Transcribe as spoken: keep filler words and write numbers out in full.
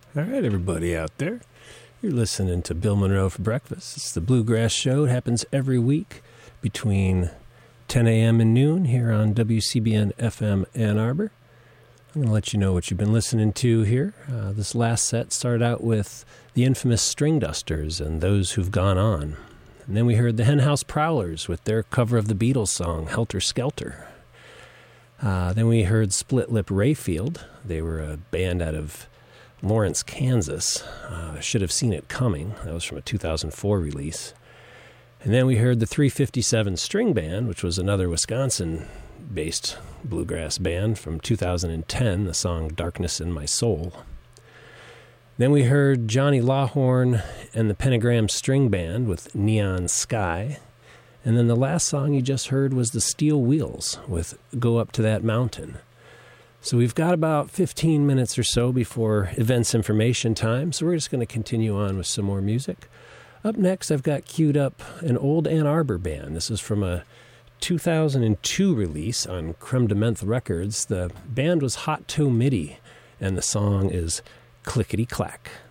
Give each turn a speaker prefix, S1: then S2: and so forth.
S1: All right, everybody out there. You're listening to Bill Monroe for breakfast. It's the Bluegrass Show. It happens every week between ten a.m. and noon here on W C B N F M Ann Arbor. I'm going to let you know what you've been listening to here. Uh, this last set started out with the infamous String Dusters and Those Who've Gone On. And then we heard the Henhouse Prowlers with their cover of the Beatles song, Helter Skelter. Uh, then we heard Split Lip Rayfield. They were a band out of Lawrence, Kansas. Uh, Should Have Seen It Coming. That was from a two thousand four release. And then we heard the three fifty-seven String Band, which was another Wisconsin-based bluegrass band from two thousand ten, the song Darkness in My Soul. Then we heard Johnny Lawhorn and the Pentagram String Band with Neon Sky. And then the last song you just heard was the Steel Wheels with Go Up to That Mountain. So we've got about fifteen minutes or so before events information time, so we're just going to continue on with some more music. Up next, I've got queued up an old Ann Arbor band. This is from a two thousand two release on Creme de Menthe Records. The band was Hot Toe Midi, and the song is Clickety Clack.